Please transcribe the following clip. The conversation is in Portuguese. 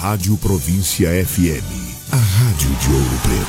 Rádio Província FM, a rádio de Ouro Preto.